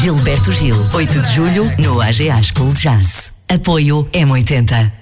Gilberto Gil, 8 de julho, no AGA School Jazz. Apoio M80.